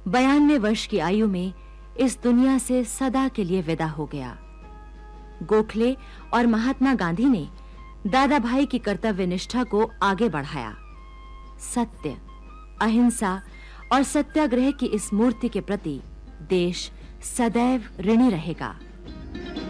92 वर्ष की आयु में इस दुनिया से सदा के लिए विदा हो गया। गोखले और महात्मा गांधी ने दादा भाई की कर्तव्य निष्ठा को आगे बढ़ाया। सत्य, अहिंसा और सत्याग्रह की इस मूर्ति के प्रति देश सदैव ऋणी रहेगा।